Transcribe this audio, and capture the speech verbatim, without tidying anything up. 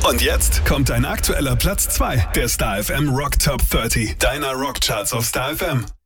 Und jetzt kommt dein aktueller Platz zwei der Star F M Rock Top dreißig, deiner Rockcharts auf Star F M.